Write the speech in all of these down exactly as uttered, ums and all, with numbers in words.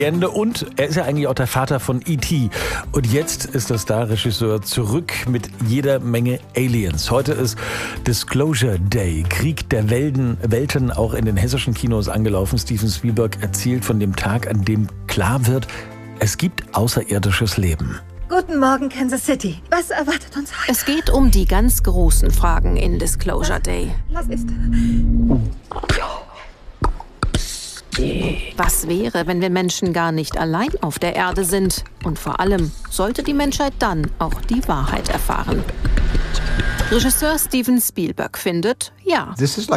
Und er ist ja eigentlich auch der Vater von E T Und jetzt ist der Star-Regisseur zurück mit jeder Menge Aliens. Heute ist Disclosure Day, Krieg der Welten, Welten auch in den hessischen Kinos angelaufen. Steven Spielberg erzählt von dem Tag, an dem klar wird, es gibt außerirdisches Leben. Guten Morgen, Kansas City. Was erwartet uns heute? Es geht um die ganz großen Fragen in Disclosure Day. Was ist? Was wäre, wenn wir Menschen gar nicht allein auf der Erde sind? Und vor allem, sollte die Menschheit dann auch die Wahrheit erfahren? Regisseur Steven Spielberg findet, ja.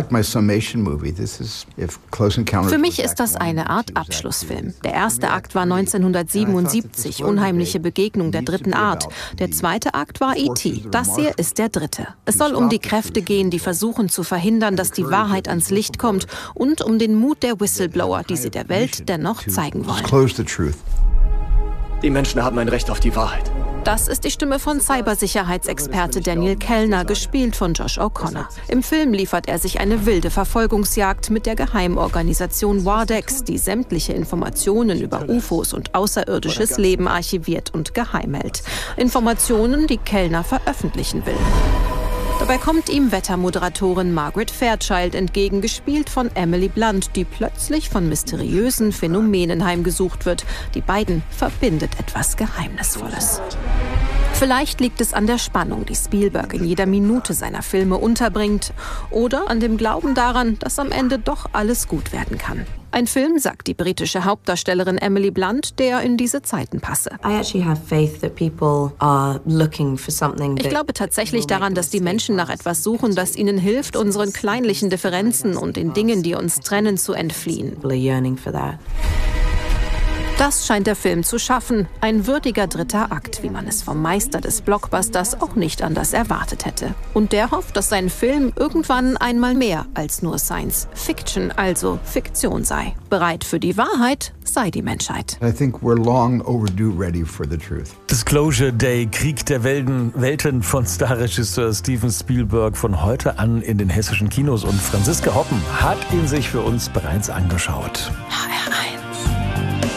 Für mich ist das eine Art Abschlussfilm. Der erste Akt war neunzehnhundertsiebenundsiebzig, Unheimliche Begegnung der dritten Art. Der zweite Akt war E T Das hier ist der dritte. Es soll um die Kräfte gehen, die versuchen zu verhindern, dass die Wahrheit ans Licht kommt, und um den Mut der Whistleblower, die sie der Welt dennoch zeigen wollen. Die Menschen haben ein Recht auf die Wahrheit. Das ist die Stimme von Cybersicherheitsexperte Daniel Kellner, gespielt von Josh O'Connor. Im Film liefert er sich eine wilde Verfolgungsjagd mit der Geheimorganisation Wardex, die sämtliche Informationen über U F Os und außerirdisches Leben archiviert und geheim hält. Informationen, die Kellner veröffentlichen will. Dabei kommt ihm Wettermoderatorin Margaret Fairchild entgegen, gespielt von Emily Blunt, die plötzlich von mysteriösen Phänomenen heimgesucht wird. Die beiden verbindet etwas Geheimnisvolles. Vielleicht liegt es an der Spannung, die Spielberg in jeder Minute seiner Filme unterbringt, oder an dem Glauben daran, dass am Ende doch alles gut werden kann. Ein Film, sagt die britische Hauptdarstellerin Emily Blunt, der in diese Zeiten passe. Ich glaube tatsächlich daran, dass die Menschen nach etwas suchen, das ihnen hilft, unseren kleinlichen Differenzen und den Dingen, die uns trennen, zu entfliehen. Das scheint der Film zu schaffen. Ein würdiger dritter Akt, wie man es vom Meister des Blockbusters auch nicht anders erwartet hätte. Und der hofft, dass sein Film irgendwann einmal mehr als nur Science Fiction, also Fiktion sei. Bereit für die Wahrheit sei die Menschheit. I think we're long overdue ready for the truth. Disclosure Day, Krieg der Welten, Welten von Starregisseur Steven Spielberg, von heute an in den hessischen Kinos. Und Franziska Hoppen hat ihn sich für uns bereits angeschaut.